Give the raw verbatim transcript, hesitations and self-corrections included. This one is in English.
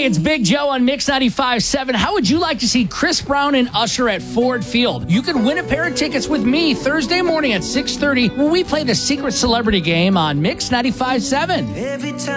it's Big Joe on Mix ninety-five point seven. How would you like to see Chris Brown and Usher at Ford Field? You could win a pair of tickets with me Thursday morning at six thirty when we play the Secret Celebrity Game on Mix ninety-five point seven. Every time